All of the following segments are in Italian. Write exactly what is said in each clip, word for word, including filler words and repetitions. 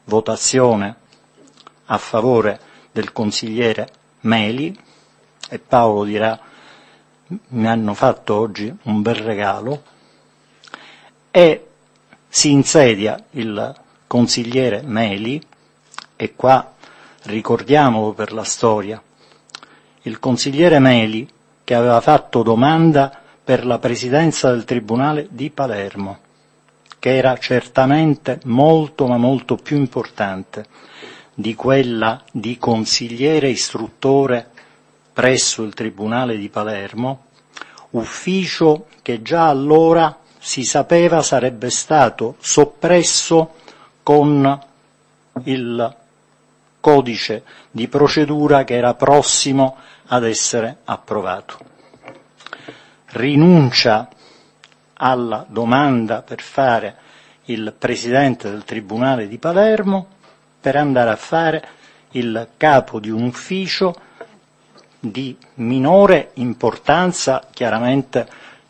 votazione a favore del consigliere Meli, e Paolo dirà: mi hanno fatto oggi un bel regalo, e si insedia il consigliere Meli, e qua ricordiamolo per la storia, il consigliere Meli che aveva fatto domanda per la presidenza del Tribunale di Palermo, che era certamente molto ma molto più importante di quella di consigliere istruttore presso il Tribunale di Palermo, ufficio che già allora si sapeva sarebbe stato soppresso con il codice di procedura che era prossimo ad essere approvato. Rinuncia alla domanda per fare il presidente del Tribunale di Palermo per andare a fare il capo di un ufficio di minore importanza chiaramente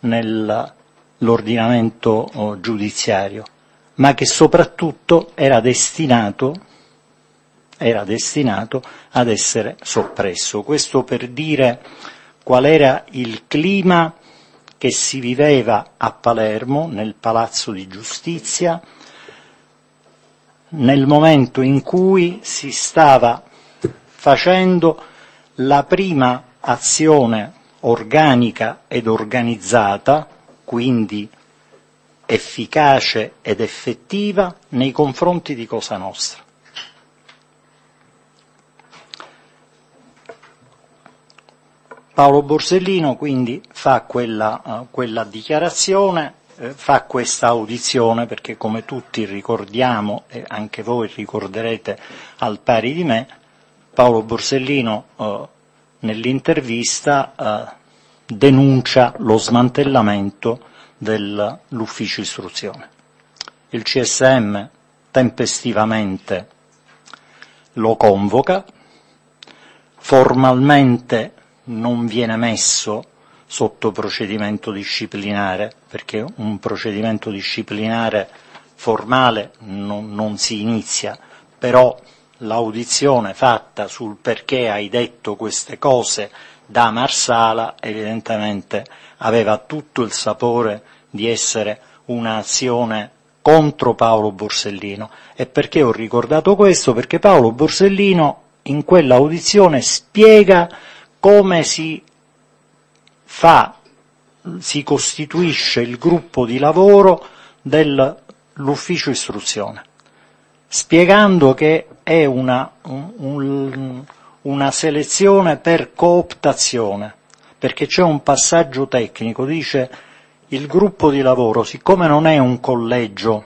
nell'ordinamento giudiziario, ma che soprattutto era destinato era destinato ad essere soppresso. Questo per dire qual era il clima che si viveva a Palermo, nel Palazzo di Giustizia, nel momento in cui si stava facendo la prima azione organica ed organizzata, quindi efficace ed effettiva, nei confronti di Cosa Nostra. Paolo Borsellino quindi fa quella, uh, quella dichiarazione, eh, fa questa audizione, perché come tutti ricordiamo, e anche voi ricorderete al pari di me, Paolo Borsellino uh, nell'intervista uh, denuncia lo smantellamento dell'ufficio istruzione. Il C S M tempestivamente lo convoca, formalmente non viene messo sotto procedimento disciplinare, perché un procedimento disciplinare formale non, non si inizia, però l'audizione fatta sul perché hai detto queste cose da Marsala evidentemente aveva tutto il sapore di essere un'azione contro Paolo Borsellino. E perché ho ricordato questo? Perché Paolo Borsellino in quell'audizione spiega come si fa, si costituisce il gruppo di lavoro dell'ufficio istruzione, spiegando che è una, un, una selezione per cooptazione, perché c'è un passaggio tecnico, dice il gruppo di lavoro, siccome non è un collegio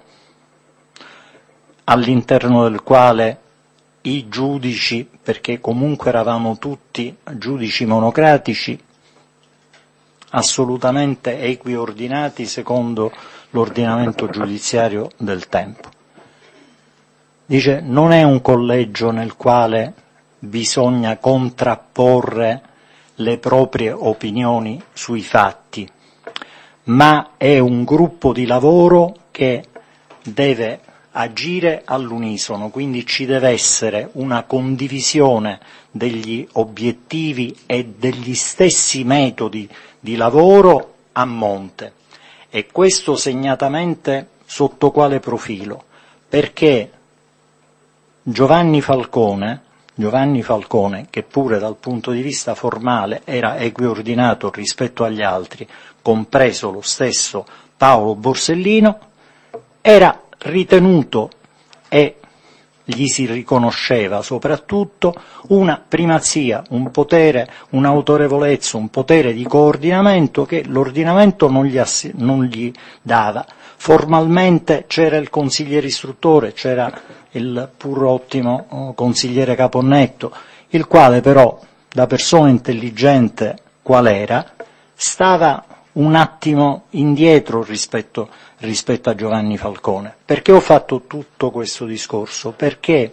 all'interno del quale i giudici, perché comunque eravamo tutti giudici monocratici, assolutamente equiordinati secondo l'ordinamento giudiziario del tempo. Dice, non è un collegio nel quale bisogna contrapporre le proprie opinioni sui fatti, ma è un gruppo di lavoro che deve agire all'unisono, quindi ci deve essere una condivisione degli obiettivi e degli stessi metodi di lavoro a monte. E questo segnatamente sotto quale profilo? Perché Giovanni Falcone, Giovanni Falcone, che pure dal punto di vista formale era equiordinato rispetto agli altri, compreso lo stesso Paolo Borsellino, era ritenuto, e gli si riconosceva soprattutto, una primazia, un potere, un'autorevolezza, un potere di coordinamento che l'ordinamento non gli, ass- non gli dava. Formalmente c'era il consigliere istruttore, c'era il pur ottimo oh, consigliere Caponnetto, il quale però, da persona intelligente qual era, stava un attimo indietro rispetto, rispetto a Giovanni Falcone. Perché ho fatto tutto questo discorso? Perché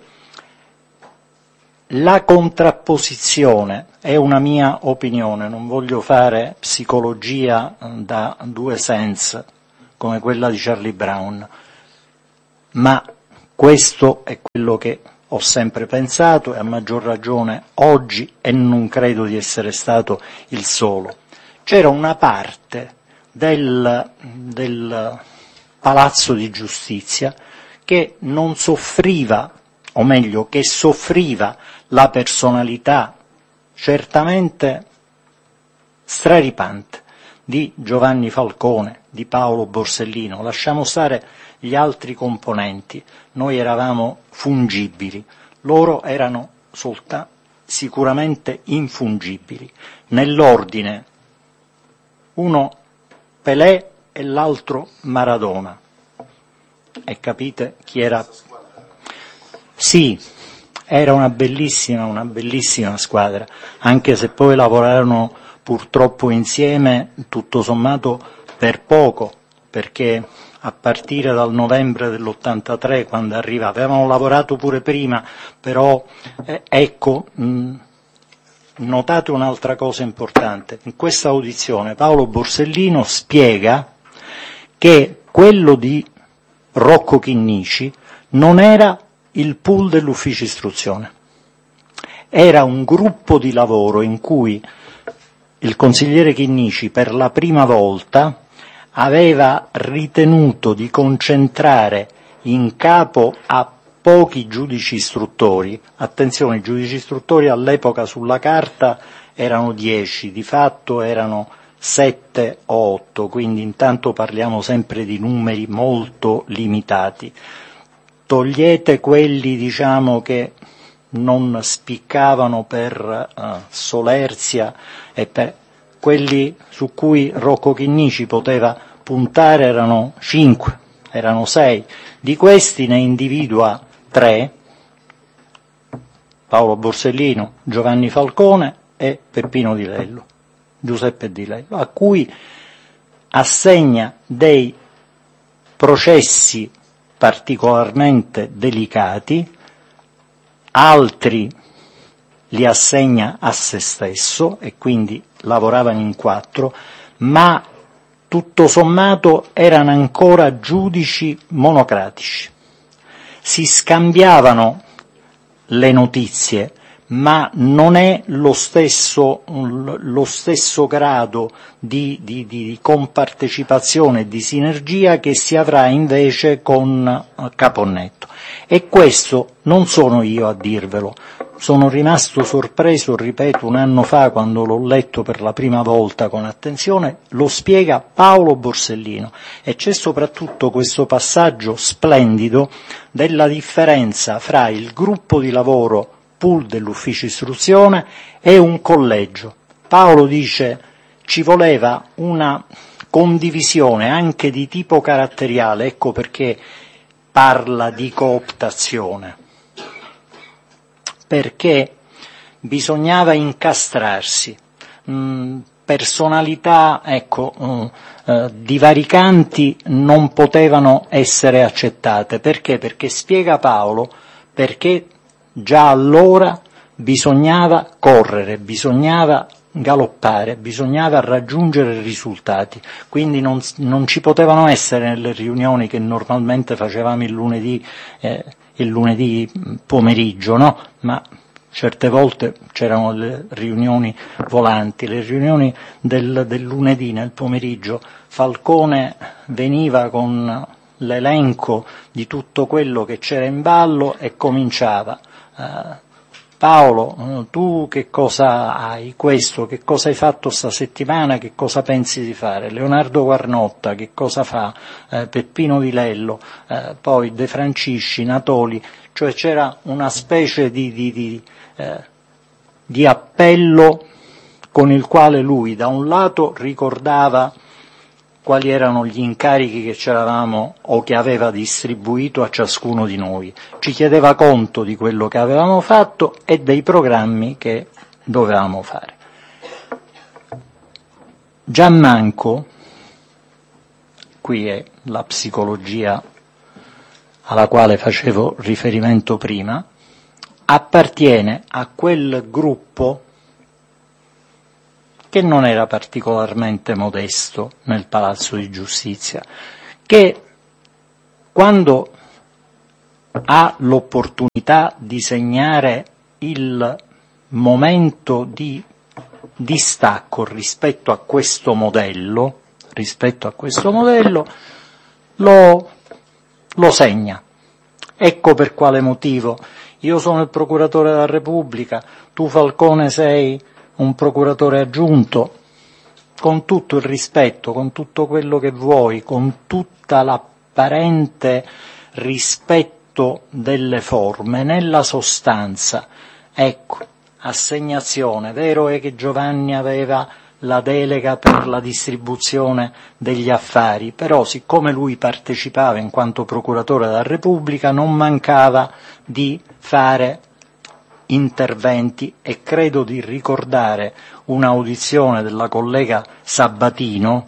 la contrapposizione è una mia opinione, non voglio fare psicologia da due sensi come quella di Charlie Brown, ma Questo è quello che ho sempre pensato e a maggior ragione oggi, e non credo di essere stato il solo. C'era una parte del, del Palazzo di Giustizia che non soffriva, o meglio, che soffriva la personalità certamente straripante di Giovanni Falcone, di Paolo Borsellino. Lasciamo stare gli altri componenti, noi eravamo fungibili, loro erano soltanto sicuramente infungibili. Nell'ordine, uno Pelé e l'altro Maradona. E capite chi era? Sì, era una bellissima, una bellissima squadra, anche se poi lavorarono purtroppo insieme, tutto sommato per poco, perché a partire dal novembre dell'ottantatré, quando arriva, avevano lavorato pure prima, però eh, ecco, mh, notate un'altra cosa importante. In questa audizione Paolo Borsellino spiega che quello di Rocco Chinnici non era il pool dell'ufficio istruzione, era un gruppo di lavoro in cui il consigliere Chinnici per la prima volta aveva ritenuto di concentrare in capo a pochi giudici istruttori, attenzione, i giudici istruttori all'epoca sulla carta erano dieci, di fatto erano sette o otto, quindi intanto parliamo sempre di numeri molto limitati. Togliete quelli, diciamo, che non spiccavano per uh, solerzia e per quelli su cui Rocco Chinnici poteva puntare erano cinque, erano sei. Di questi ne individua tre, Paolo Borsellino, Giovanni Falcone e Peppino Di Lello, Giuseppe Di Lello, a cui assegna dei processi particolarmente delicati, altri li assegna a se stesso e quindi lavoravano in quattro, ma tutto sommato erano ancora giudici monocratici. Si scambiavano le notizie, ma non è lo stesso, lo stesso grado di, di, di compartecipazione e di sinergia che si avrà invece con Caponnetto. E questo non sono io a dirvelo, sono rimasto sorpreso, ripeto, un anno fa quando l'ho letto per la prima volta con attenzione, lo spiega Paolo Borsellino e c'è soprattutto questo passaggio splendido della differenza fra il gruppo di lavoro pool dell'ufficio istruzione e un collegio. Paolo dice ci voleva una condivisione anche di tipo caratteriale, ecco perché parla di cooptazione, perché bisognava incastrarsi, mh, personalità ecco, mh, eh, divaricanti non potevano essere accettate, perché? Perché spiega Paolo, perché già allora bisognava correre, bisognava galoppare, bisognava raggiungere risultati, quindi non, non ci potevano essere nelle riunioni che normalmente facevamo il lunedì, eh, il lunedì pomeriggio, no? Ma certe volte c'erano le riunioni volanti, le riunioni del, del lunedì nel pomeriggio, Falcone veniva con l'elenco di tutto quello che c'era in ballo e cominciava. Uh, Paolo, tu che cosa hai? Questo, che cosa hai fatto sta settimana? Che cosa pensi di fare? Leonardo Guarnotta, che cosa fa? Eh, Peppino Di Lello, eh, poi De Francisci, Natoli, cioè c'era una specie di, di, di, eh, di appello con il quale lui da un lato ricordava quali erano gli incarichi che c'eravamo o che aveva distribuito a ciascuno di noi, ci chiedeva conto di quello che avevamo fatto e dei programmi che dovevamo fare. Gianmanco, qui è la psicologia alla quale facevo riferimento prima, appartiene a quel gruppo che non era particolarmente modesto nel Palazzo di Giustizia, che quando ha l'opportunità di segnare il momento di distacco rispetto a questo modello, rispetto a questo modello, lo, lo segna. Ecco per quale motivo io sono il procuratore della Repubblica, tu Falcone sei un procuratore aggiunto, con tutto il rispetto, con tutto quello che vuoi, con tutta l'apparente rispetto delle forme, nella sostanza, ecco, assegnazione, vero è che Giovanni aveva la delega per la distribuzione degli affari, però siccome lui partecipava in quanto procuratore della Repubblica non mancava di fare interventi, e credo di ricordare un'audizione della collega Sabatino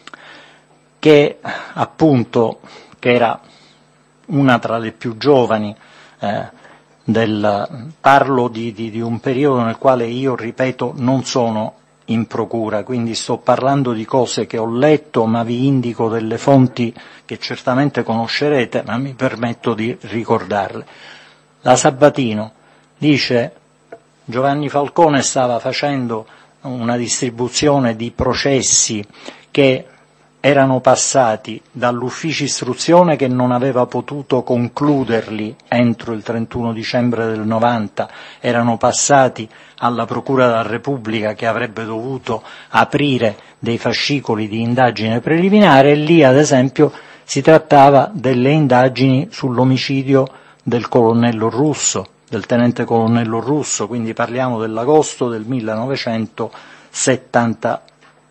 che appunto che era una tra le più giovani, eh, del, parlo di, di, di un periodo nel quale io, ripeto, non sono in procura, quindi sto parlando di cose che ho letto, ma vi indico delle fonti che certamente conoscerete, ma mi permetto di ricordarle. La Sabatino dice: Giovanni Falcone stava facendo una distribuzione di processi che erano passati dall'ufficio istruzione che non aveva potuto concluderli entro il trentuno dicembre del novanta, erano passati alla Procura della Repubblica che avrebbe dovuto aprire dei fascicoli di indagine preliminare, e lì ad esempio si trattava delle indagini sull'omicidio del colonnello Russo, del tenente colonnello Russo, quindi parliamo dell'agosto del millenovecentosettanta,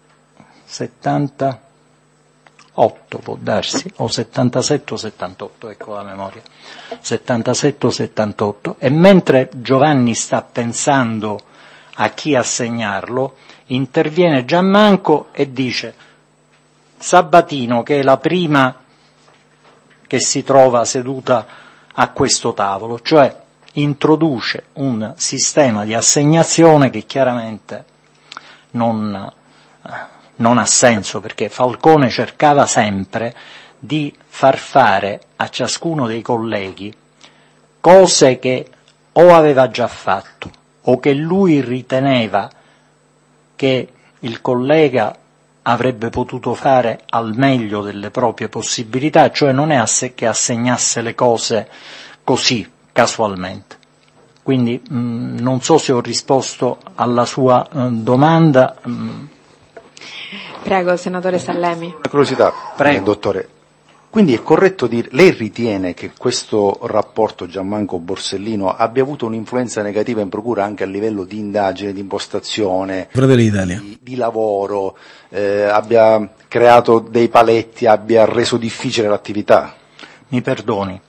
settanta otto può darsi, o settantasette o settantotto, ecco la memoria, settantasette o settantotto, e mentre Giovanni sta pensando a chi assegnarlo, interviene Gianmanco e dice: Sabatino, che è la prima che si trova seduta a questo tavolo, cioè introduce un sistema di assegnazione che chiaramente non non ha senso, perché Falcone cercava sempre di far fare a ciascuno dei colleghi cose che o aveva già fatto o che lui riteneva che il collega avrebbe potuto fare al meglio delle proprie possibilità, cioè non è che assegnasse le cose così, casualmente. Quindi mh, non so se ho risposto alla sua uh, domanda. Mh, Prego, senatore Sallemi. Una curiosità, Prego. Eh, dottore. Quindi è corretto dire, lei ritiene che questo rapporto Gianmanco-Borsellino abbia avuto un'influenza negativa in procura anche a livello di indagine, di impostazione, di, di lavoro, eh, abbia creato dei paletti, abbia reso difficile l'attività? Mi perdoni,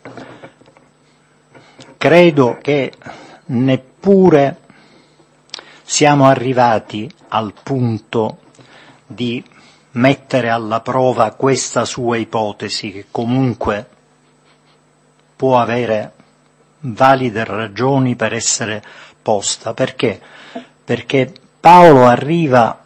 credo che neppure siamo arrivati al punto di mettere alla prova questa sua ipotesi, che comunque può avere valide ragioni per essere posta. Perché? Perché Paolo arriva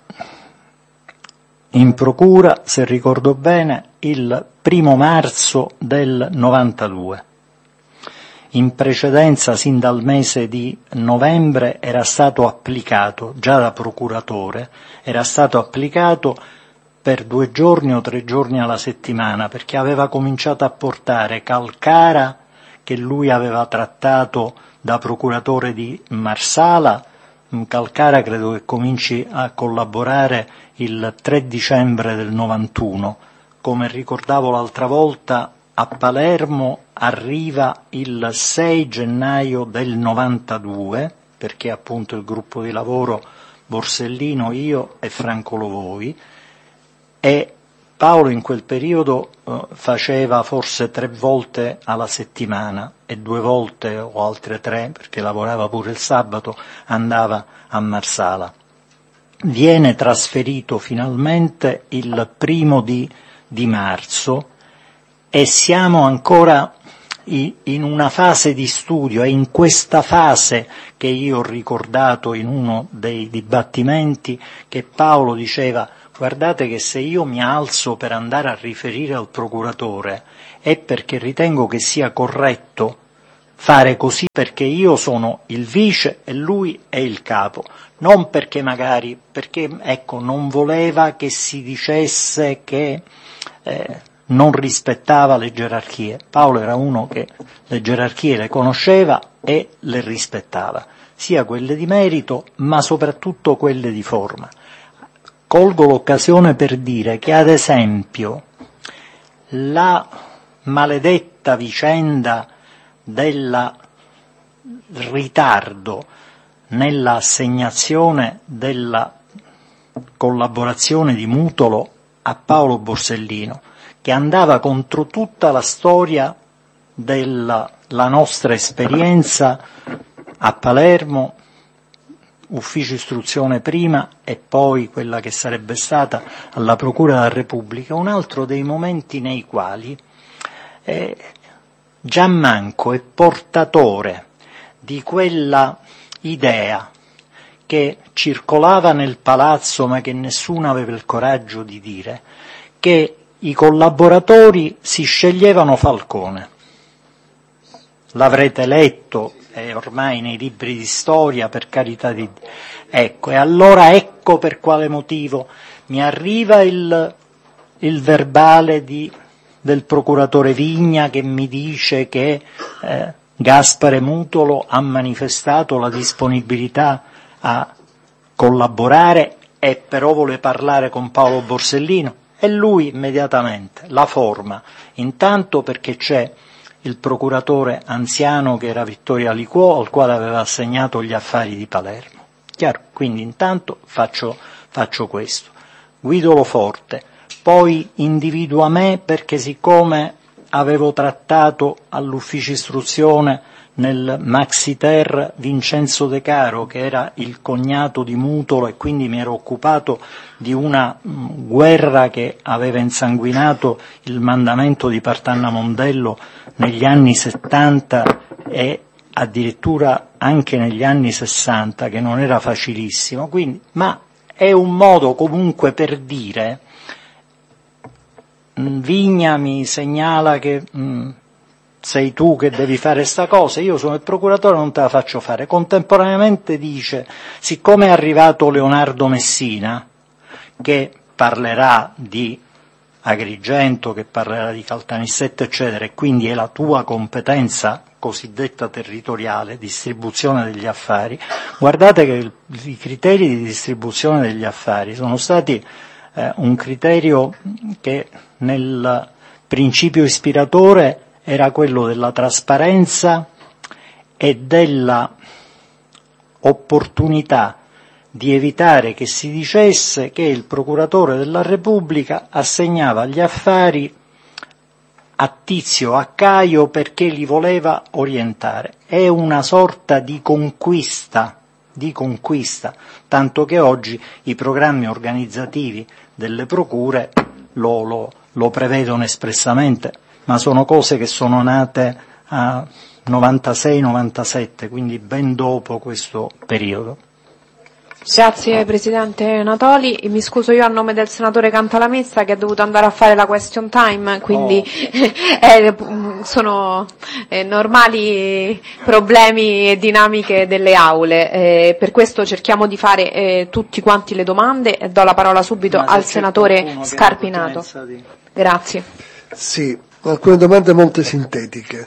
in procura, se ricordo bene, il primo marzo del novantadue. In precedenza, sin dal mese di novembre, era stato applicato, già da procuratore, era stato applicato per due giorni o tre giorni alla settimana, perché aveva cominciato a portare Calcara, che lui aveva trattato da procuratore di Marsala. Calcara credo che cominci a collaborare il tre dicembre del novantuno. Come ricordavo l'altra volta, a Palermo arriva il sei gennaio del novantadue, perché appunto il gruppo di lavoro Borsellino, io e Franco Lovoi, e Paolo in quel periodo eh, faceva forse tre volte alla settimana e due volte o altre tre, perché lavorava pure il sabato, andava a Marsala. Viene trasferito finalmente il primo di, di marzo, e siamo ancora in una fase di studio. È in questa fase che io ho ricordato in uno dei dibattimenti che Paolo diceva: guardate che se io mi alzo per andare a riferire al procuratore è perché ritengo che sia corretto fare così, perché io sono il vice e lui è il capo, non perché magari, perché ecco, non voleva che si dicesse che eh, non rispettava le gerarchie. Paolo era uno che le gerarchie le conosceva e le rispettava, sia quelle di merito, ma soprattutto quelle di forma. Colgo l'occasione per dire che, ad esempio, la maledetta vicenda del ritardo nell'assegnazione della collaborazione di Mutolo a Paolo Borsellino, che andava contro tutta la storia della la nostra esperienza a Palermo, ufficio istruzione prima e poi quella che sarebbe stata alla Procura della Repubblica, un altro dei momenti nei quali eh, Gianmanco è portatore di quella idea che circolava nel palazzo ma che nessuno aveva il coraggio di dire, che i collaboratori si sceglievano Falcone. L'avrete letto, è ormai nei libri di storia, per carità di Dio. Ecco, e allora ecco per quale motivo mi arriva il, il verbale di, del procuratore Vigna che mi dice che eh, Gaspare Mutolo ha manifestato la disponibilità a collaborare e però vuole parlare con Paolo Borsellino, e lui immediatamente la forma, intanto perché c'è il procuratore anziano che era Vittorio Aliquò, al quale aveva assegnato gli affari di Palermo. Chiaro? Quindi intanto faccio, faccio questo. Guido Lo Forte, poi individua me perché siccome avevo trattato all'ufficio istruzione nel Maxiter Vincenzo De Caro, che era il cognato di Mutolo, e quindi mi ero occupato di una mh, guerra che aveva insanguinato il mandamento di Partanna Mondello negli anni settanta e addirittura anche negli anni sessanta, che non era facilissimo, quindi, ma è un modo comunque per dire, mh, Vigna mi segnala che mh, sei tu che devi fare sta cosa, io sono il procuratore, non te la faccio fare. Contemporaneamente dice, siccome è arrivato Leonardo Messina, che parlerà di Agrigento, che parlerà di Caltanissetta, eccetera, e quindi è la tua competenza cosiddetta territoriale, distribuzione degli affari, guardate che il, i criteri di distribuzione degli affari sono stati eh, un criterio che nel principio ispiratore era quello della trasparenza e della opportunità di evitare che si dicesse che il procuratore della Repubblica assegnava gli affari a Tizio, a Caio, perché li voleva orientare. È una sorta di conquista, di conquista, tanto che oggi i programmi organizzativi delle procure lo, lo, lo prevedono espressamente, ma sono cose che sono nate a novantasei novantasette, quindi ben dopo questo periodo. Grazie Presidente Natoli, mi scuso io a nome del senatore Cantalamessa che ha dovuto andare a fare la question time, quindi oh. eh, sono eh, normali problemi e dinamiche delle aule, eh, per questo cerchiamo di fare eh, tutti quanti le domande e do la parola subito Ma al senatore Scarpinato. Di... Grazie. Sì, alcune domande molto sintetiche.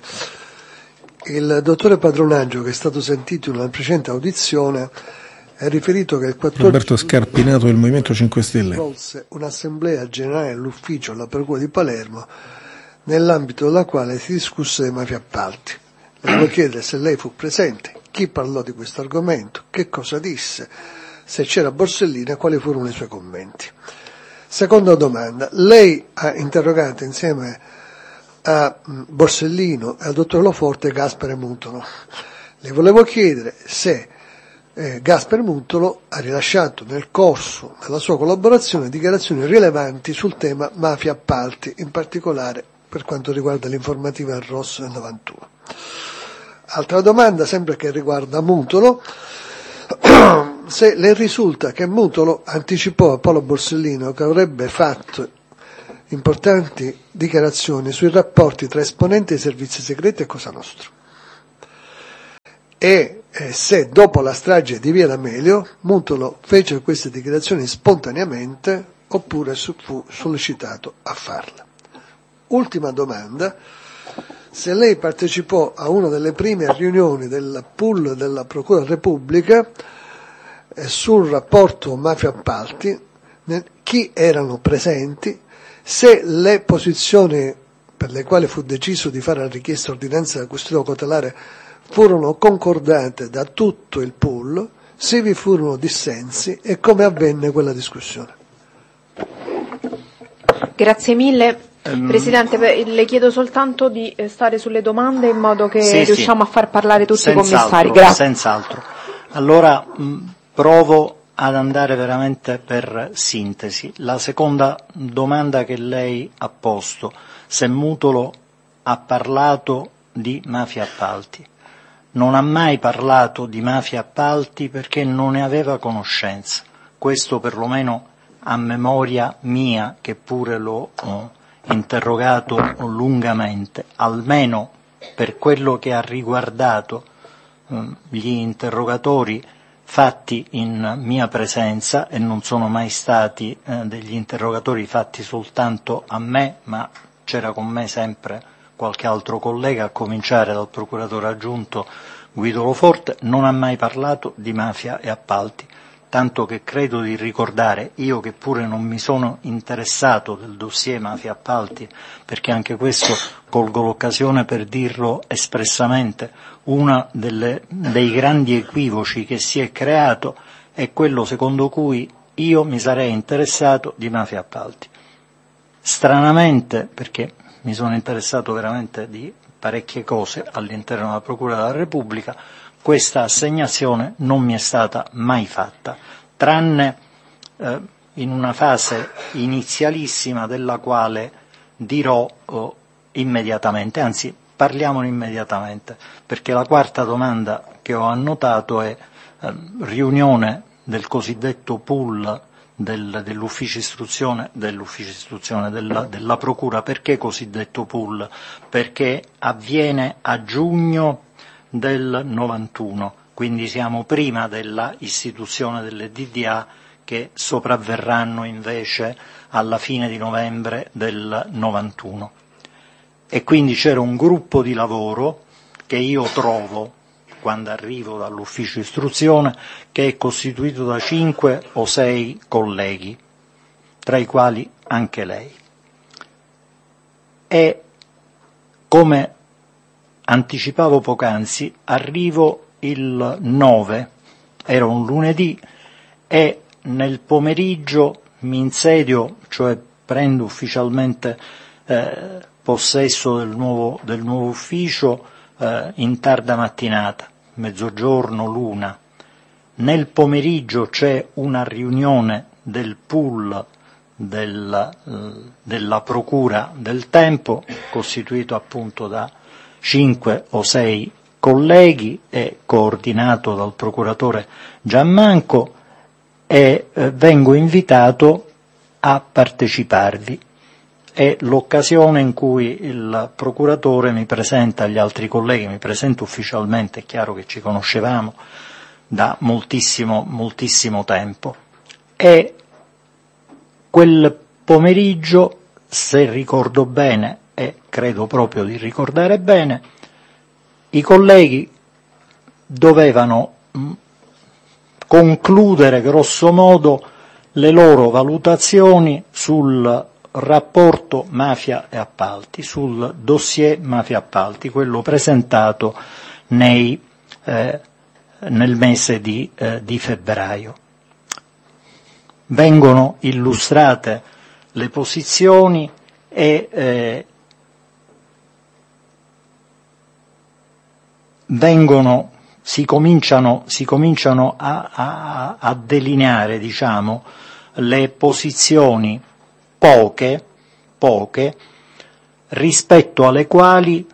Il dottore Padronaggio, che è stato sentito in una precedente audizione, è riferito che il quattordici Roberto Scarpinato del Movimento cinque Stelle svolse un'assemblea generale all'ufficio alla Procura di Palermo, nell'ambito della quale si discusse dei mafia appalti. Le devo chiedere se lei fu presente, chi parlò di questo argomento, che cosa disse, se c'era Borsellino e quali furono i suoi commenti. Seconda domanda, lei ha interrogato insieme a Borsellino e al dottor Lo Forte Gaspare Mutolo. Le volevo chiedere se Eh, Gaspare Mutolo ha rilasciato nel corso della sua collaborazione dichiarazioni rilevanti sul tema mafia appalti, in particolare per quanto riguarda l'informativa al Rosso del novantuno. Altra domanda, sempre che riguarda Mutolo, se le risulta che Mutolo anticipò a Paolo Borsellino che avrebbe fatto importanti dichiarazioni sui rapporti tra esponenti dei servizi segreti e Cosa Nostra. E eh, se dopo la strage di Via D'Amelio Mutolo fece queste dichiarazioni spontaneamente oppure fu sollecitato a farle. Ultima domanda: se lei partecipò a una delle prime riunioni del pool della Procura della Repubblica eh, sul rapporto mafia-appalti, chi erano presenti, se le posizioni per le quali fu deciso di fare la richiesta ordinanza da custodia cautelare furono concordate da tutto il pool, se vi furono dissensi e come avvenne quella discussione. Grazie mille. Presidente, le chiedo soltanto di stare sulle domande in modo che sì, riusciamo sì. a far parlare tutti senz'altro, i commissari. Grazie. Senz'altro. Allora mh, provo ad andare veramente per sintesi. La seconda domanda che lei ha posto, se Mutolo ha parlato di mafia appalti. Non ha mai parlato di mafia appalti perché non ne aveva conoscenza. Questo perlomeno a memoria mia, che pure l'ho oh, interrogato lungamente, almeno per quello che ha riguardato eh, gli interrogatori fatti in mia presenza, e non sono mai stati eh, degli interrogatori fatti soltanto a me, ma c'era con me sempre qualche altro collega, a cominciare dal procuratore aggiunto Guido Loforte. Non ha mai parlato di mafia e appalti, tanto che credo di ricordare, io che pure non mi sono interessato del dossier mafia appalti, perché anche questo colgo l'occasione per dirlo espressamente, uno dei grandi equivoci che si è creato è quello secondo cui io mi sarei interessato di mafia appalti. Stranamente, perché mi sono interessato veramente di parecchie cose all'interno della Procura della Repubblica, questa assegnazione non mi è stata mai fatta, tranne eh, in una fase inizialissima della quale dirò oh, immediatamente, anzi parliamone immediatamente, perché la quarta domanda che ho annotato è eh, riunione del cosiddetto pool del, dell'ufficio istruzione, dell'ufficio istruzione della, della Procura. Perché cosiddetto pool? Perché avviene a giugno del novantuno, quindi siamo prima della istituzione delle D D A, che sopravverranno invece alla fine di novembre del novantuno. E quindi c'era un gruppo di lavoro che io trovo quando arrivo dall'ufficio istruzione, che è costituito da cinque o sei colleghi, tra i quali anche lei. E come anticipavo poc'anzi, arrivo il nove, era un lunedì, e nel pomeriggio mi insedio, cioè prendo ufficialmente eh, possesso del nuovo, del nuovo ufficio eh, in tarda mattinata, mezzogiorno, l'una. Nel pomeriggio c'è una riunione del pool del, eh, della Procura del Tempo, costituito appunto da cinque o sei colleghi e coordinato dal procuratore Giammanco, e eh, vengo invitato a parteciparvi. È l'occasione in cui il procuratore mi presenta agli altri colleghi, mi presenta ufficialmente, è chiaro che ci conoscevamo da moltissimo, moltissimo tempo, e quel pomeriggio, se ricordo bene, e credo proprio di ricordare bene, i colleghi dovevano mh, concludere grosso modo le loro valutazioni sul rapporto mafia e appalti, sul dossier mafia appalti, quello presentato nei, eh, nel mese di, eh, di febbraio. Vengono illustrate le posizioni e eh, vengono, si cominciano, si cominciano a, a, a delineare, diciamo, le posizioni poche, poche, rispetto alle quali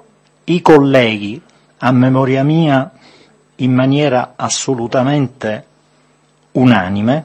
i colleghi, a memoria mia, in maniera assolutamente unanime,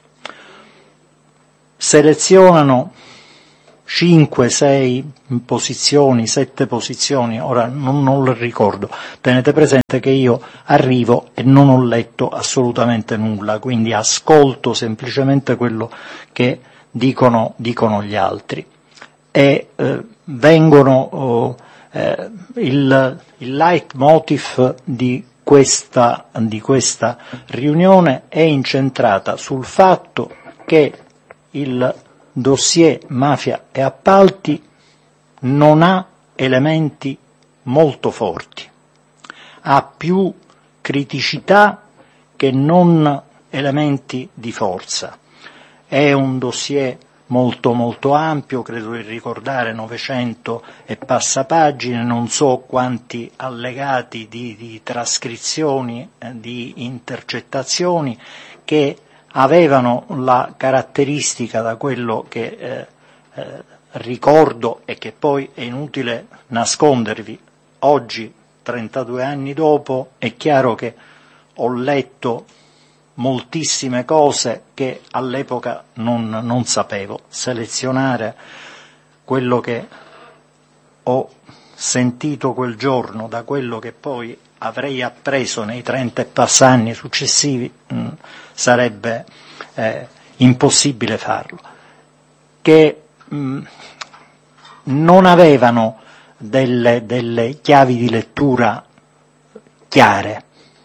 selezionano cinque, sei posizioni, sette posizioni, ora non, non lo ricordo, tenete presente che io arrivo e non ho letto assolutamente nulla, quindi ascolto semplicemente quello che dicono, dicono gli altri e eh, vengono oh, eh, il, il leitmotiv di questa, di questa riunione è incentrata sul fatto che il dossier mafia e appalti non ha elementi molto forti, ha più criticità che non elementi di forza. È un dossier molto molto ampio, credo di ricordare novecento e passa pagine, non so quanti allegati di, di trascrizioni, eh, di intercettazioni che avevano la caratteristica, da quello che eh, eh, ricordo e che poi è inutile nascondervi, oggi, trentadue anni dopo, è chiaro che ho letto moltissime cose che all'epoca non, non sapevo. Selezionare quello che ho sentito quel giorno da quello che poi avrei appreso nei trenta e passa anni successivi mh, sarebbe eh, impossibile farlo, che mh, non avevano delle, delle chiavi di lettura chiare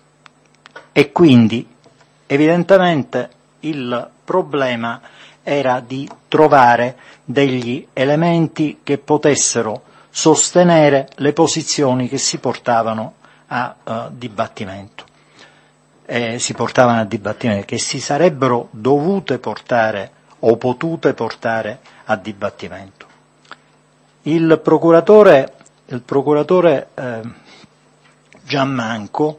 e quindi evidentemente il problema era di trovare degli elementi che potessero sostenere le posizioni che si portavano a uh, dibattimento, eh, si portavano a dibattimento, che si sarebbero dovute portare o potute portare a dibattimento. Il procuratore, il procuratore eh, Giammanco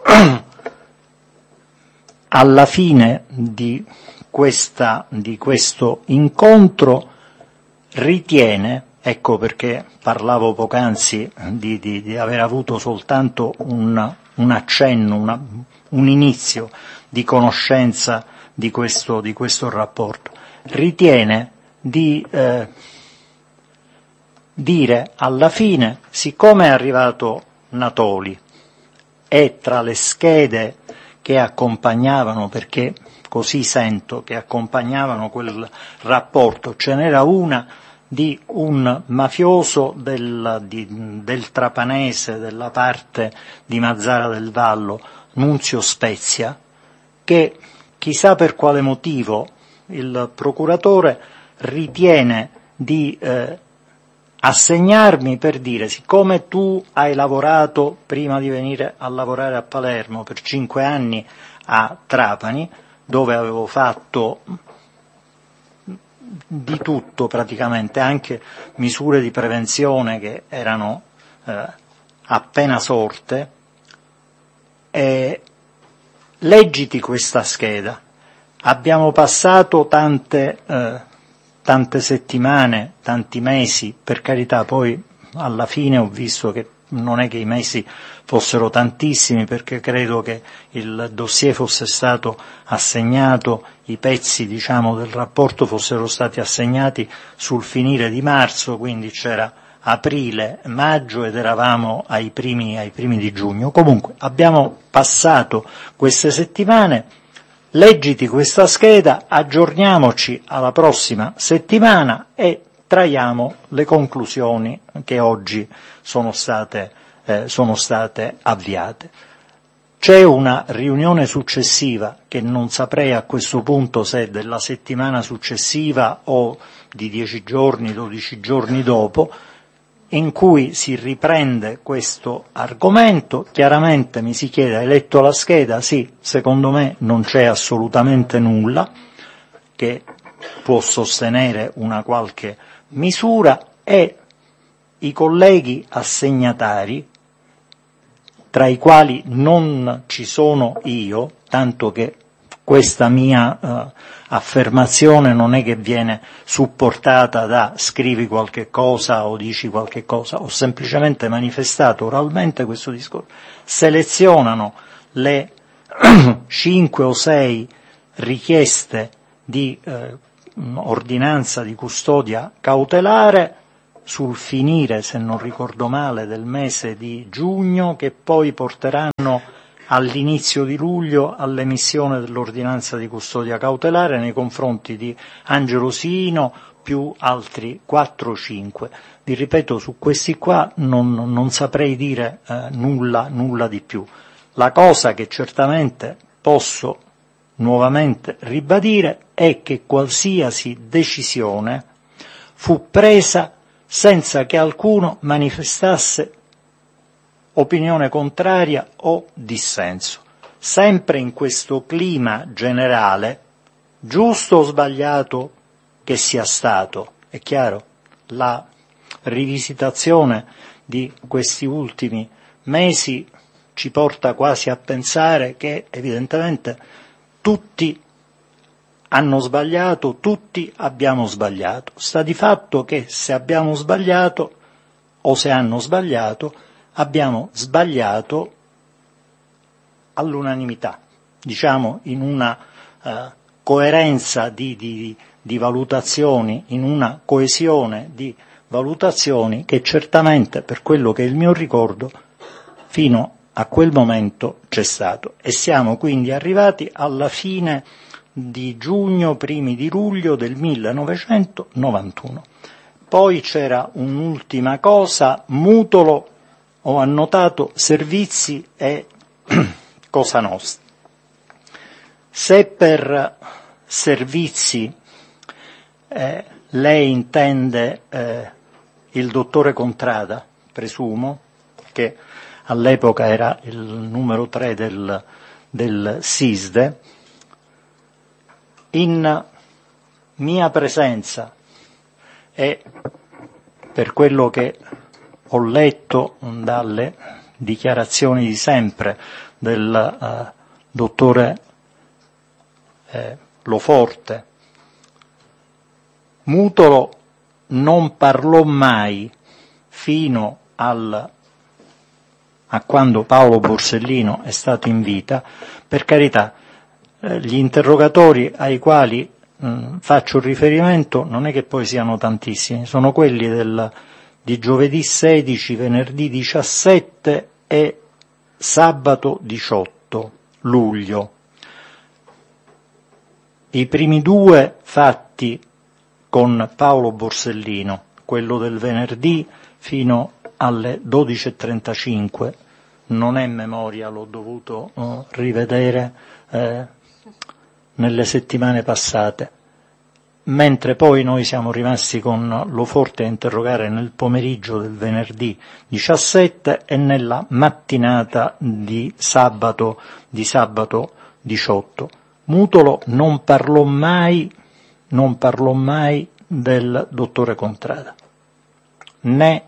alla fine di, questa, di questo incontro ritiene, ecco perché parlavo poc'anzi di, di, di aver avuto soltanto un, un accenno, una, un inizio di conoscenza di questo, di questo rapporto, ritiene di eh, dire alla fine, siccome è arrivato Natoli e tra le schede che accompagnavano, perché così sento che accompagnavano quel rapporto, ce n'era una di un mafioso del, di, del Trapanese, della parte di Mazzara del Vallo, Nunzio Spezia, che chissà per quale motivo il procuratore ritiene di eh, assegnarmi per dire, siccome tu hai lavorato prima di venire a lavorare a Palermo per cinque anni a Trapani, dove avevo fatto di tutto praticamente, anche misure di prevenzione che erano eh, appena sorte, e leggiti questa scheda. Abbiamo passato tante, eh, tante settimane, tanti mesi, per carità, poi alla fine ho visto che non è che i mesi fossero tantissimi, perché credo che il dossier fosse stato assegnato, i pezzi diciamo del rapporto fossero stati assegnati sul finire di marzo, quindi c'era aprile, maggio ed eravamo ai primi, ai primi di giugno. Comunque abbiamo passato queste settimane, leggiti questa scheda, aggiorniamoci alla prossima settimana e traiamo le conclusioni che oggi sono state, eh, sono state avviate. C'è una riunione successiva, che non saprei a questo punto se della settimana successiva o di dieci giorni, dodici giorni dopo, in cui si riprende questo argomento. Chiaramente mi si chiede, hai letto la scheda? Sì, secondo me non c'è assolutamente nulla che può sostenere una qualche misura, e i colleghi assegnatari, tra i quali non ci sono io, tanto che questa mia uh, affermazione non è che viene supportata da scrivi qualche cosa o dici qualche cosa, ho semplicemente manifestato oralmente questo discorso, selezionano le cinque o sei richieste di eh, ordinanza di custodia cautelare sul finire, se non ricordo male, del mese di giugno, che poi porteranno all'inizio di luglio all'emissione dell'ordinanza di custodia cautelare nei confronti di Angelo Sino più altri quattro o cinque. Vi ripeto, su questi qua non, non saprei dire eh, nulla, nulla di più. La cosa che certamente posso nuovamente ribadire è che qualsiasi decisione fu presa senza che alcuno manifestasse opinione contraria o dissenso, sempre in questo clima generale, giusto o sbagliato che sia stato. È chiaro, la rivisitazione di questi ultimi mesi ci porta quasi a pensare che evidentemente tutti hanno sbagliato, tutti abbiamo sbagliato. Sta di fatto che se abbiamo sbagliato o se hanno sbagliato, abbiamo sbagliato all'unanimità, diciamo in una eh, coerenza di, di, di valutazioni, in una coesione di valutazioni che certamente, per quello che è il mio ricordo, fino a quel momento c'è stato. E siamo quindi arrivati alla fine di giugno, primi di luglio del millenovecentonovantuno. Poi c'era un'ultima cosa, Mutolo, ho annotato Servizi e Cosa Nostra. Se per Servizi eh, lei intende eh, il dottore Contrada, presumo, che all'epoca era il numero tre del, del SISDE, in mia presenza e per quello che ho letto dalle dichiarazioni di sempre del uh, dottore eh, Loforte, Mutolo non parlò mai fino al, a quando Paolo Borsellino è stato in vita. Per carità, eh, gli interrogatori ai quali mh, faccio riferimento non è che poi siano tantissimi, sono quelli del di giovedì sedici, venerdì diciassette e sabato diciotto luglio. I primi due fatti con Paolo Borsellino, quello del venerdì fino alle dodici e trentacinque, non è memoria, l'ho dovuto uh, rivedere eh, nelle settimane passate. Mentre poi noi siamo rimasti con Loforte a interrogare nel pomeriggio del venerdì diciassette e nella mattinata di sabato, di sabato diciotto. Mutolo non parlò mai, non parlò mai del dottore Contrada, né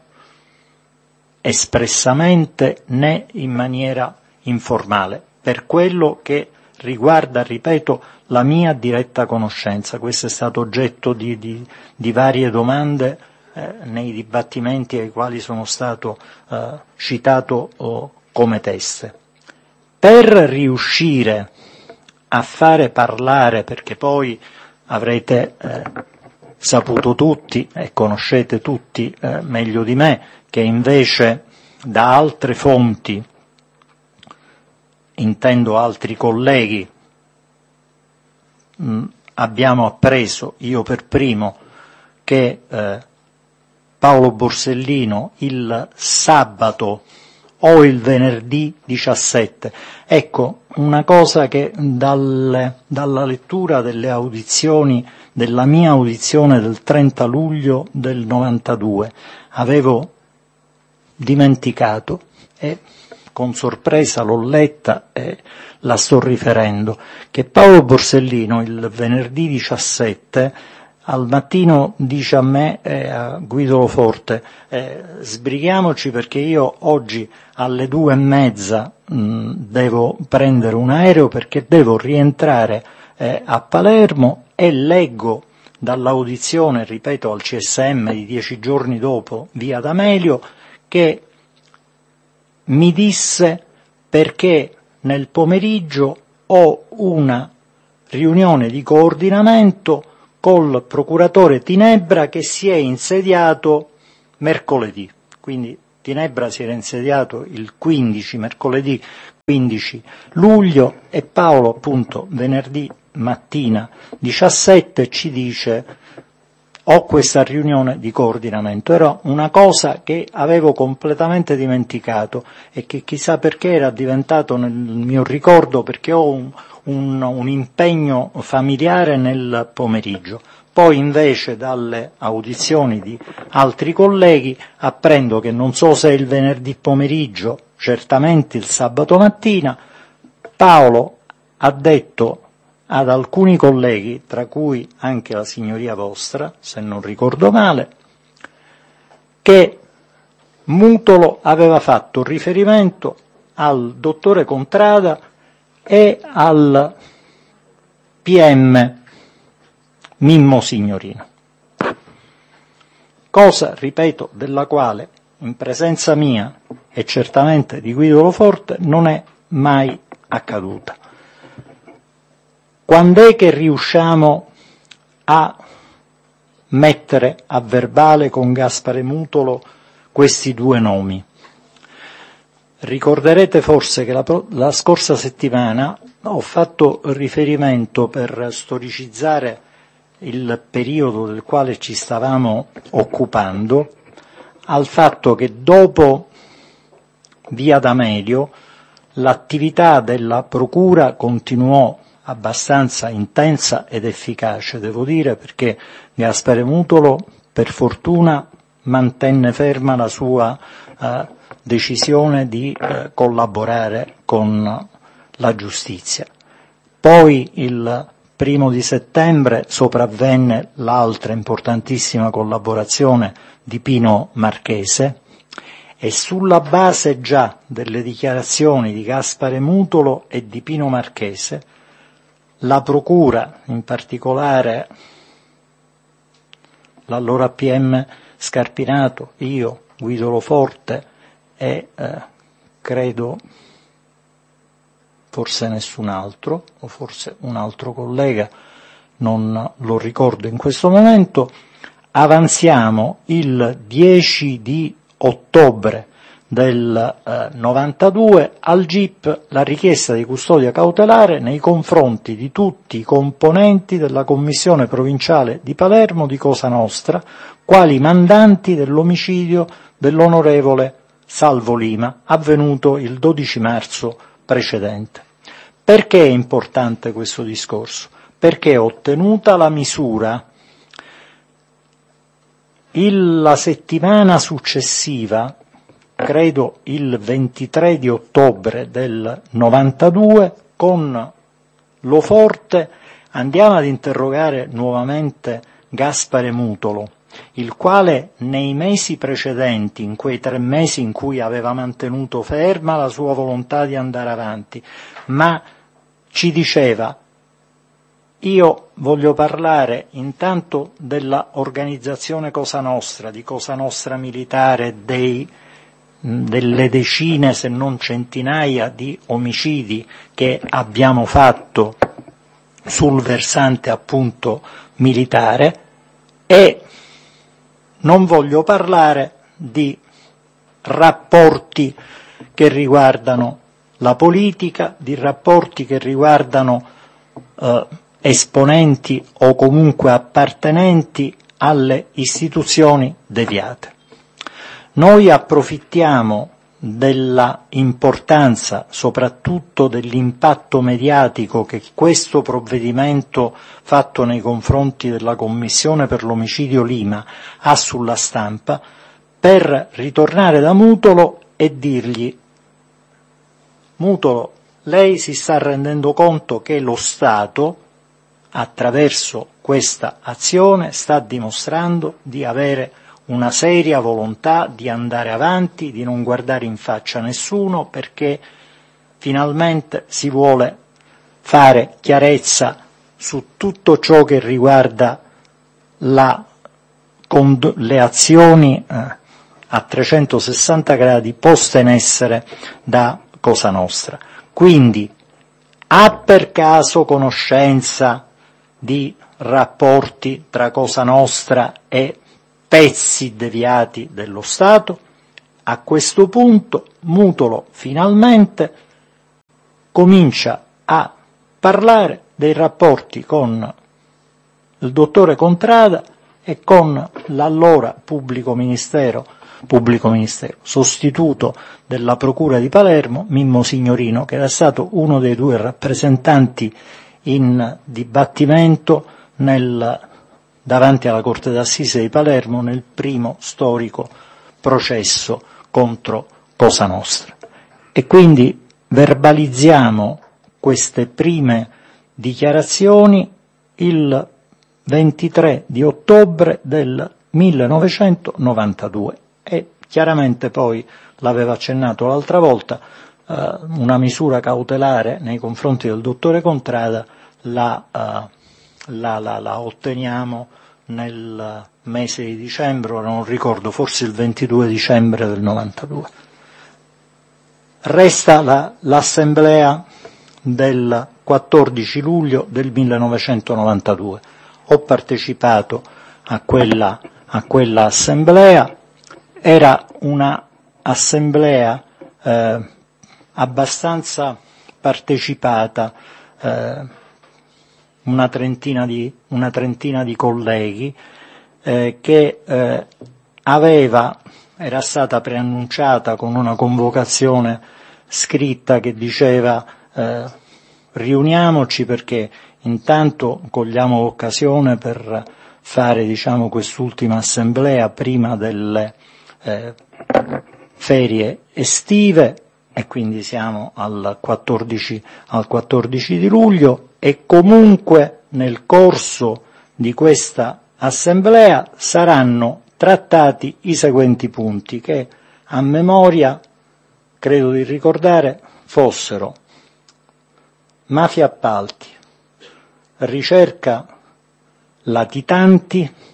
espressamente né in maniera informale, per quello che riguarda, ripeto, la mia diretta conoscenza. Questo è stato oggetto di, di, di varie domande eh, nei dibattimenti ai quali sono stato eh, citato oh, come teste. Per riuscire a fare parlare, perché poi avrete eh, saputo tutti e conoscete tutti eh, meglio di me che invece da altre fonti, intendo altri colleghi, mh, abbiamo appreso, io per primo, che eh, Paolo Borsellino il sabato o il venerdì diciassette, ecco, una cosa che dalle, dalla lettura delle audizioni, della mia audizione del trenta luglio del novantadue, avevo dimenticato e con sorpresa l'ho letta e la sto riferendo, che Paolo Borsellino il venerdì diciassette al mattino dice a me e a Guido Loforte eh, sbrighiamoci perché io oggi alle due e mezza mh, devo prendere un aereo perché devo rientrare eh, a Palermo, e leggo dall'audizione, ripeto, al C S M di dieci giorni dopo via D'Amelio, che mi disse perché nel pomeriggio ho una riunione di coordinamento col procuratore Tinebra che si è insediato mercoledì, quindi Tinebra si era insediato il quindici, mercoledì quindici luglio, e Paolo appunto venerdì mattina diciassette ci dice: ho questa riunione di coordinamento. Era una cosa che avevo completamente dimenticato e che chissà perché era diventato nel mio ricordo, perché ho un, un, un impegno familiare nel pomeriggio. Poi invece dalle audizioni di altri colleghi apprendo che non so se è il venerdì pomeriggio, certamente il sabato mattina, Paolo ha detto ad alcuni colleghi, tra cui anche la signoria vostra, se non ricordo male, che Mutolo aveva fatto riferimento al dottore Contrada e al P M Mimmo Signorino, cosa, ripeto, della quale in presenza mia e certamente di Guido Loforte non è mai accaduta. Quando è che riusciamo a mettere a verbale con Gaspare Mutolo questi due nomi? Ricorderete forse che la, la scorsa settimana ho fatto riferimento, per storicizzare il periodo del quale ci stavamo occupando, al fatto che dopo Via D'Amelio l'attività della Procura continuò abbastanza intensa ed efficace, devo dire, perché Gaspare Mutolo per fortuna mantenne ferma la sua eh, decisione di eh, collaborare con la giustizia. Poi il primo di settembre sopravvenne l'altra importantissima collaborazione di Pino Marchese, e sulla base già delle dichiarazioni di Gaspare Mutolo e di Pino Marchese la Procura, in particolare l'allora P M Scarpinato, io, Guido Loforte e eh, credo forse nessun altro, o forse un altro collega, non lo ricordo in questo momento, avanziamo il dieci di ottobre del eh, novantadue al G I P la richiesta di custodia cautelare nei confronti di tutti i componenti della Commissione Provinciale di Palermo di Cosa Nostra, quali mandanti dell'omicidio dell'onorevole Salvo Lima, avvenuto il dodici marzo precedente. Perché è importante questo discorso? Perché ottenuta la misura, il, la settimana successiva, credo il ventitré di ottobre del novantadue, con Loforte andiamo ad interrogare nuovamente Gaspare Mutolo, il quale nei mesi precedenti, in quei tre mesi in cui aveva mantenuto ferma la sua volontà di andare avanti, ma ci diceva: io voglio parlare intanto della organizzazione Cosa Nostra, di Cosa Nostra militare, dei, delle decine se non centinaia di omicidi che abbiamo fatto sul versante appunto militare, e non voglio parlare di rapporti che riguardano la politica, di rapporti che riguardano eh, esponenti o comunque appartenenti alle istituzioni deviate. Noi approfittiamo della importanza, soprattutto dell'impatto mediatico che questo provvedimento fatto nei confronti della Commissione per l'omicidio Lima ha sulla stampa, per ritornare da Mutolo e dirgli: Mutolo, lei si sta rendendo conto che lo Stato, attraverso questa azione, sta dimostrando di avere una seria volontà di andare avanti, di non guardare in faccia a nessuno, perché finalmente si vuole fare chiarezza su tutto ciò che riguarda la, con, le azioni eh, a trecentosessanta gradi poste in essere da Cosa Nostra. Quindi ha per caso conoscenza di rapporti tra Cosa Nostra e pezzi deviati dello Stato? A questo punto Mutolo finalmente comincia a parlare dei rapporti con il dottore Contrada e con l'allora pubblico ministero, pubblico ministero sostituto della Procura di Palermo, Mimmo Signorino, che era stato uno dei due rappresentanti in dibattimento nel, davanti alla Corte d'Assise di Palermo nel primo storico processo contro Cosa Nostra. E quindi verbalizziamo queste prime dichiarazioni il ventitré di ottobre del millenovecentonovantadue e chiaramente poi, l'aveva accennato l'altra volta, eh, una misura cautelare nei confronti del dottore Contrada la, eh, la, la, la otteniamo nel mese di dicembre, ora non ricordo, forse il ventidue dicembre del novantadue. Resta la, l'assemblea del quattordici luglio del millenovecentonovantadue. Ho partecipato a quella, a quella assemblea, era una assemblea eh, abbastanza partecipata, eh, una trentina di, una trentina di colleghi, eh, che eh, aveva, era stata preannunciata con una convocazione scritta che diceva eh, riuniamoci perché intanto cogliamo l'occasione per fare, diciamo, quest'ultima assemblea prima delle eh, ferie estive, e quindi siamo al quattordici, al quattordici di luglio, e comunque nel corso di questa assemblea saranno trattati i seguenti punti che a memoria credo di ricordare fossero mafia appalti, ricerca latitanti,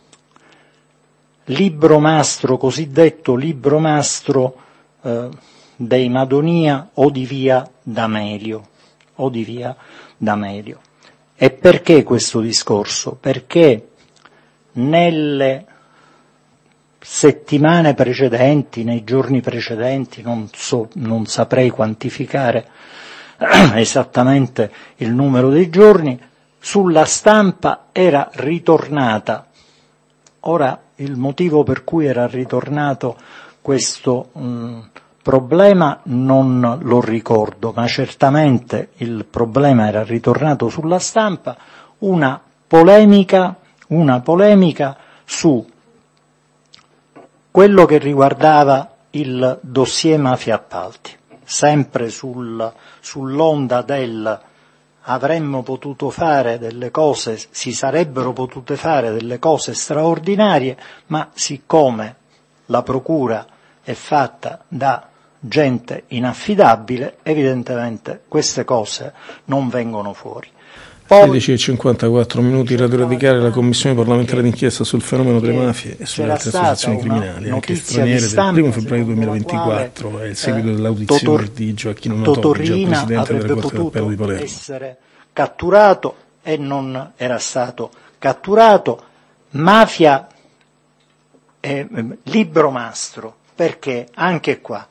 libro mastro, cosiddetto libro mastro eh, dei Madonia o di via D'Amelio, o di via D'Amelio. E perché questo discorso? Perché nelle settimane precedenti, nei giorni precedenti, non so, non saprei quantificare esattamente il numero dei giorni, sulla stampa era ritornata. Ora, il motivo per cui era ritornato questo mh, problema non lo ricordo, ma certamente il problema era ritornato sulla stampa, una polemica, una polemica su quello che riguardava il dossier mafia appalti, sempre sul, sull'onda del avremmo potuto fare delle cose, si sarebbero potute fare delle cose straordinarie, ma siccome la procura è fatta da gente inaffidabile, evidentemente queste cose non vengono fuori. sedici e cinquantaquattro minuti, Radio Radicale, la Commissione parlamentare d'inchiesta sul fenomeno delle mafie e sulle altre associazioni criminali, anche straniere, del primo febbraio duemilaventiquattro, è il seguito dell'audizione di Gioacchino Natoli, già Presidente della Corte d'Appello di Palermo. Essere catturato e non era stato catturato. Mafia e eh, libro mastro, perché anche qua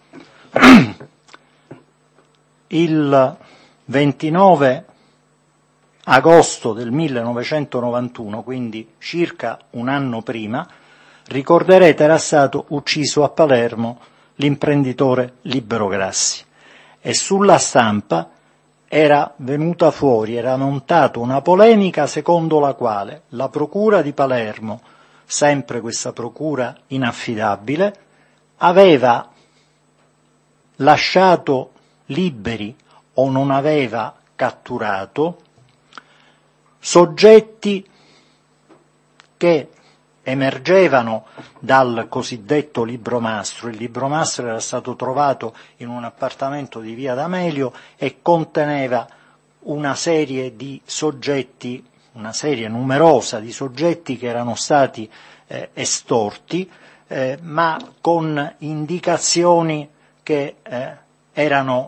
il ventinove agosto del millenovecentonovantuno, quindi circa un anno prima, ricorderete, era stato ucciso a Palermo l'imprenditore Libero Grassi, e sulla stampa era venuta fuori, era montata una polemica secondo la quale la procura di Palermo, sempre questa procura inaffidabile, aveva lasciato liberi o non aveva catturato soggetti che emergevano dal cosiddetto libro mastro. Il libro mastro era stato trovato in un appartamento di via D'Amelio e conteneva una serie di soggetti, una serie numerosa di soggetti che erano stati eh, estorti, eh, ma con indicazioni che eh, erano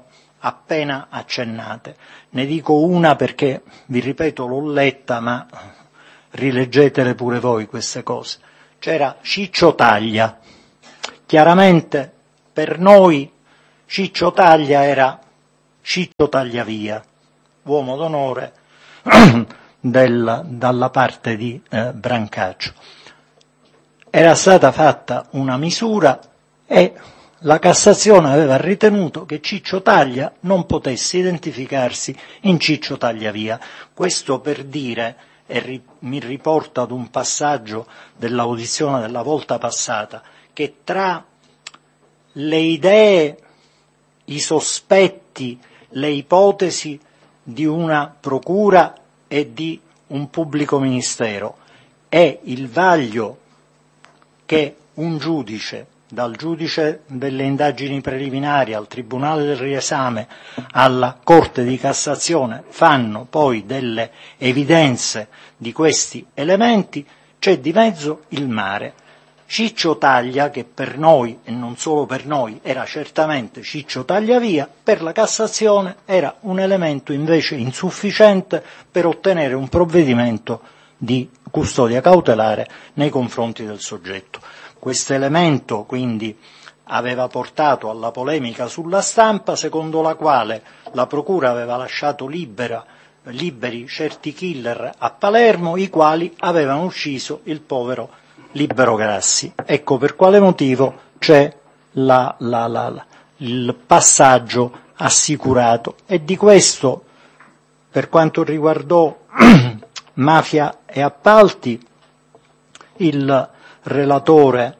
appena accennate. Ne dico una perché, vi ripeto, l'ho letta, ma rileggetele pure voi queste cose. C'era Ciccio Taglia. Chiaramente per noi Ciccio Taglia era Ciccio Tagliavia, uomo d'onore del, dalla parte di eh, Brancaccio. Era stata fatta una misura e la Cassazione aveva ritenuto che Ciccio Taglia non potesse identificarsi in Ciccio Tagliavia. Questo per dire, e ri, mi riporta ad un passaggio dell'audizione della volta passata, che tra le idee, i sospetti, le ipotesi di una procura e di un pubblico ministero e il vaglio che un giudice, dal giudice delle indagini preliminari al Tribunale del riesame alla Corte di Cassazione, fanno poi delle evidenze di questi elementi, c'è di mezzo il mare. Ciccio Taglia, che per noi, e non solo per noi, era certamente Ciccio Tagliavia, per la Cassazione era un elemento invece insufficiente per ottenere un provvedimento di custodia cautelare nei confronti del soggetto. Questo elemento quindi aveva portato alla polemica sulla stampa, secondo la quale la Procura aveva lasciato libera, liberi certi killer a Palermo, i quali avevano ucciso il povero Libero Grassi. Ecco per quale motivo c'è la, la, la, la, il passaggio assicurato. E di questo, per quanto riguardò mafia e appalti, il relatore,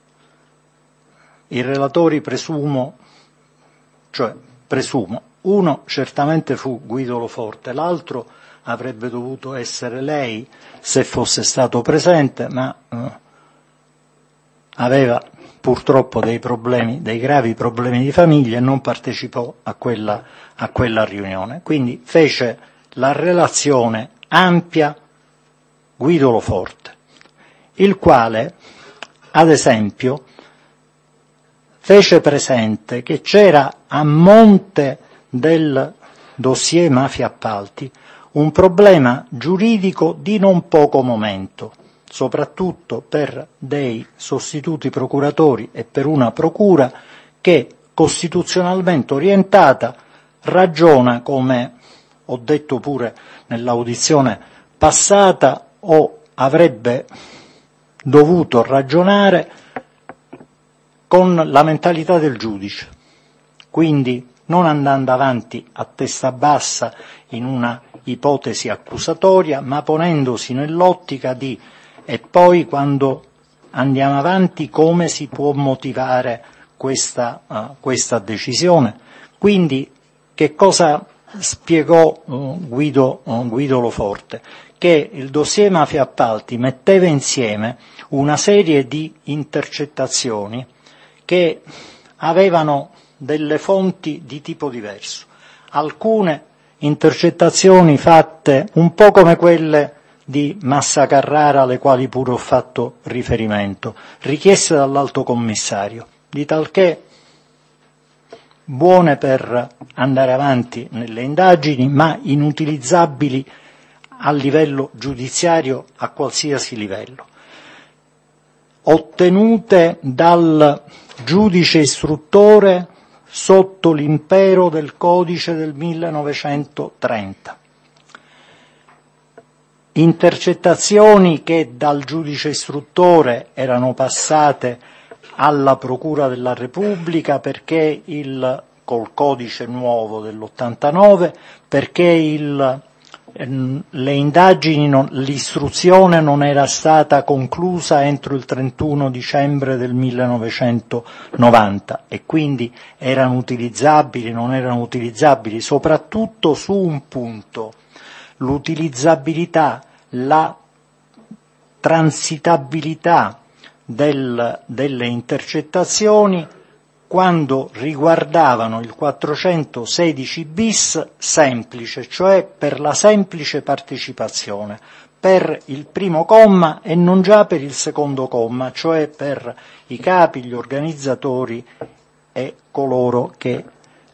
i relatori presumo, cioè presumo, uno certamente fu Guido Lo Forte, l'altro avrebbe dovuto essere lei se fosse stato presente, ma eh, aveva purtroppo dei problemi, dei gravi problemi di famiglia e non partecipò a quella, a quella riunione. Quindi fece la relazione ampia Guido Lo Forte, il quale, ad esempio, fece presente che c'era a monte del dossier mafia appalti un problema giuridico di non poco momento, soprattutto per dei sostituti procuratori e per una procura che, costituzionalmente orientata, ragiona, come ho detto pure nell'audizione passata, o avrebbe dovuto ragionare con la mentalità del giudice, quindi non andando avanti a testa bassa in una ipotesi accusatoria, ma ponendosi nell'ottica di e poi quando andiamo avanti come si può motivare questa, uh, questa decisione. Quindi che cosa spiegò uh, Guido, uh, Guido Lo Forte? Che il dossier mafia appalti metteva insieme una serie di intercettazioni che avevano delle fonti di tipo diverso, alcune intercettazioni fatte un po' come quelle di Massa Carrara, alle quali pure ho fatto riferimento, richieste dall'Alto Commissario, di talché buone per andare avanti nelle indagini, ma inutilizzabili a livello giudiziario a qualsiasi livello, ottenute dal giudice istruttore sotto l'impero del codice del millenovecentotrenta. Intercettazioni che dal giudice istruttore erano passate alla Procura della Repubblica perché il, col codice nuovo dell'ottantanove, perché il, le indagini, non, l'istruzione non era stata conclusa entro il trentuno dicembre del millenovecentonovanta e quindi erano utilizzabili, non erano utilizzabili, soprattutto su un punto, l'utilizzabilità, la transitabilità del, delle intercettazioni quando riguardavano il quattrocentosedici bis semplice, cioè per la semplice partecipazione, per il primo comma e non già per il secondo comma, cioè per i capi, gli organizzatori e coloro che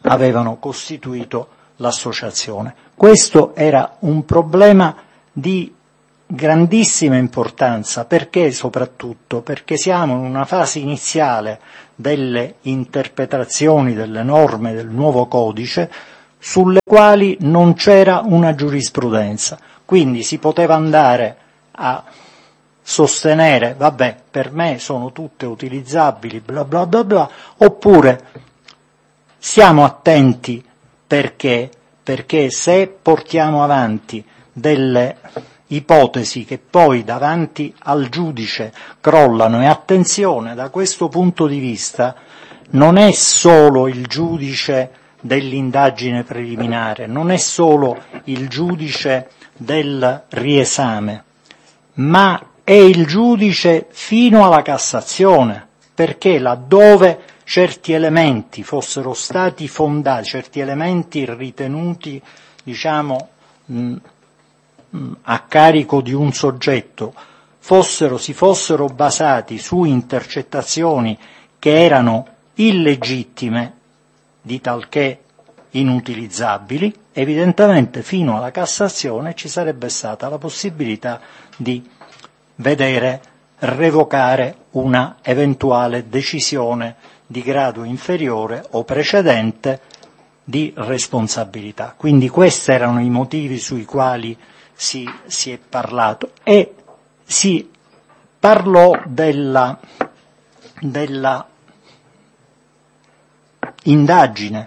avevano costituito l'associazione. Questo era un problema di grandissima importanza, perché soprattutto perché siamo in una fase iniziale delle interpretazioni delle norme del nuovo codice sulle quali non c'era una giurisprudenza, quindi si poteva andare a sostenere vabbè, per me sono tutte utilizzabili, bla bla bla bla, oppure stiamo attenti perché perché se portiamo avanti delle ipotesi che poi davanti al giudice crollano, e attenzione, da questo punto di vista non è solo il giudice dell'indagine preliminare, non è solo il giudice del riesame, ma è il giudice fino alla Cassazione, perché laddove certi elementi fossero stati fondati, certi elementi ritenuti, diciamo, mh, mh, a carico di un soggetto, fossero, si fossero basati su intercettazioni che erano illegittime, di talché inutilizzabili, evidentemente fino alla Cassazione ci sarebbe stata la possibilità di vedere revocare una eventuale decisione di grado inferiore o precedente di responsabilità. Quindi questi erano i motivi sui quali si, si è parlato, e si parlò della, della indagine,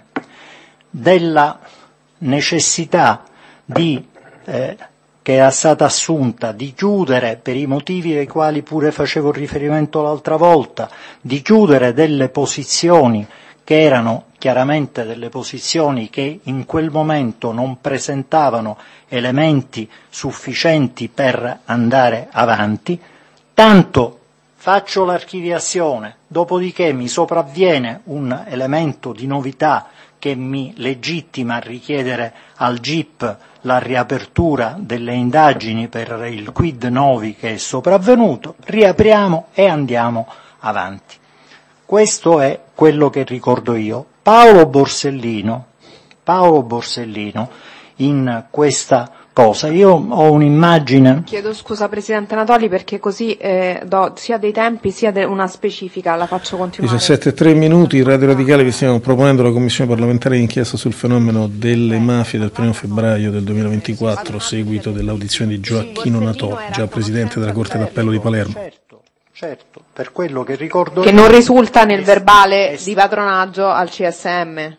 della necessità di eh, che era stata assunta di chiudere, per i motivi ai quali pure facevo riferimento l'altra volta, di chiudere delle posizioni che erano chiaramente delle posizioni che in quel momento non presentavano elementi sufficienti per andare avanti, tanto faccio l'archiviazione, dopodiché mi sopravviene un elemento di novità che mi legittima a richiedere al G I P la riapertura delle indagini per il quid novi che è sopravvenuto, riapriamo e andiamo avanti. Questo è quello che ricordo io. Paolo Borsellino, Paolo Borsellino in questa cosa, io ho un'immagine... Chiedo scusa Presidente Natoli perché così eh, do sia dei tempi sia de una specifica, la faccio continuare. diciassette e tre minuti, Radio Radicale, vi stiamo proponendo la Commissione parlamentare d'inchiesta sul fenomeno delle mafie del primo febbraio del duemilaventiquattro, a seguito dell'audizione di Gioacchino Natoli, già Presidente della Corte d'Appello di Palermo. Certo, certo, per quello che ricordo... Che non risulta nel verbale di patronaggio al C S M.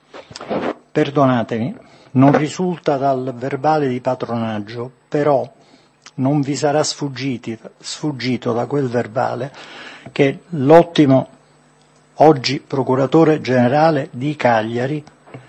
Perdonatemi. Non risulta dal verbale di patronaggio, però non vi sarà sfuggiti, sfuggito da quel verbale che l'ottimo oggi procuratore generale di Cagliari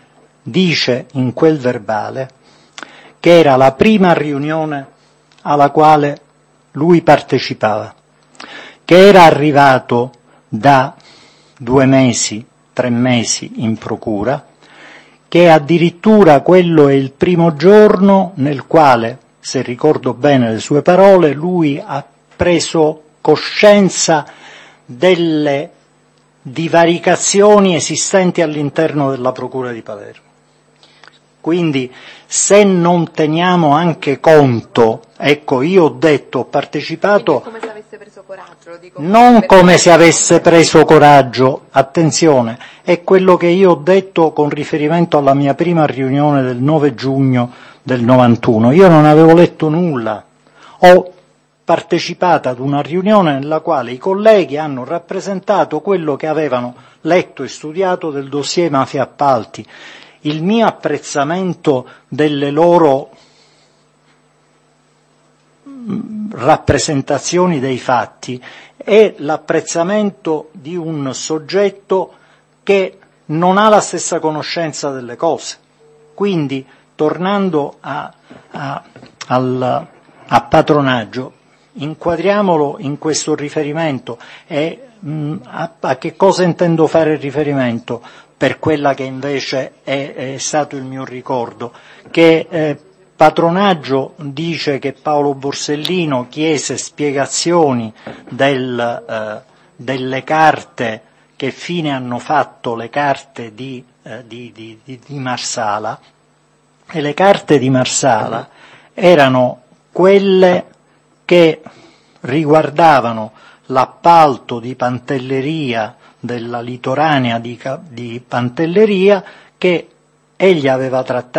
dice in quel verbale che era la prima riunione alla quale lui partecipava, che era arrivato da due mesi, tre mesi in procura, che addirittura quello è il primo giorno nel quale, se ricordo bene le sue parole, lui ha preso coscienza delle divaricazioni esistenti all'interno della Procura di Palermo. Quindi se non teniamo anche conto, ecco, io ho detto, ho partecipato... Come se avesse preso coraggio, lo dico non come se avesse preso coraggio, attenzione, è quello che io ho detto con riferimento alla mia prima riunione del nove giugno del novantuno. Io non avevo letto nulla, ho partecipato ad una riunione nella quale i colleghi hanno rappresentato quello che avevano letto e studiato del dossier mafia appalti. Il mio apprezzamento delle loro rappresentazioni dei fatti è l'apprezzamento di un soggetto che non ha la stessa conoscenza delle cose. Quindi, tornando a, a, al, a patronaggio, inquadriamolo in questo riferimento e mh, a, a che cosa intendo fare riferimento per quella che invece è, è stato il mio ricordo, che eh, patronaggio dice che Paolo Borsellino chiese spiegazioni del, eh, delle carte, che fine hanno fatto le carte di eh, di, di, di, di Marsala, e le carte di Marsala erano quelle che riguardavano l'appalto di Pantelleria, della litoranea di, di Pantelleria, che egli aveva trattato